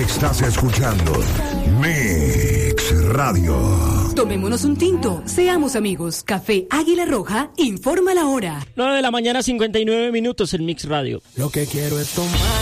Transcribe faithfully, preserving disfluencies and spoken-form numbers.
Estás escuchando Mix Radio. Tomémonos un tinto, seamos amigos. Café Águila Roja, informa la hora. nueve de la mañana, cincuenta y nueve minutos en Mix Radio. Lo que quiero es tomar.